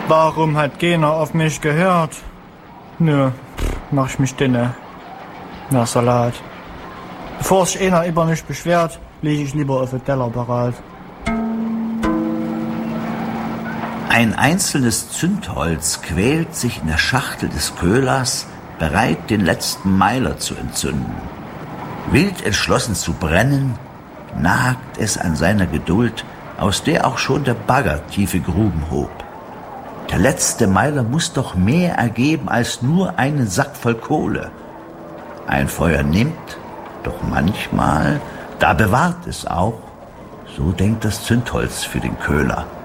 Warum hat keiner auf mich gehört? Nö, mach ich mich dünne. Na, Salat. Bevor sich einer über mich beschwert, lege ich lieber auf den Teller parat. Ein einzelnes Zündholz quält sich in der Schachtel des Köhlers, bereit, den letzten Meiler zu entzünden. Wild entschlossen zu brennen, nagt es an seiner Geduld, aus der auch schon der Bagger tiefe Gruben hob. Der letzte Meiler muss doch mehr ergeben als nur einen Sack voll Kohle. Ein Feuer nimmt, doch manchmal, da bewahrt es auch, so denkt das Zündholz für den Köhler.